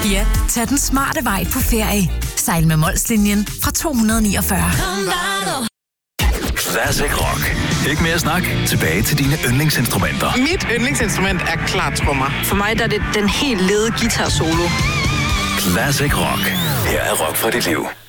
Ja, tag den smarte vej på ferie. Sejl med Molslinjen fra 249. Classic Rock. Ikke mere snak. Tilbage til dine yndlingsinstrumenter. Mit yndlingsinstrument er klart trommer. For mig der er det den helt lede guitar solo. Classic Rock. Her er rock for dit liv.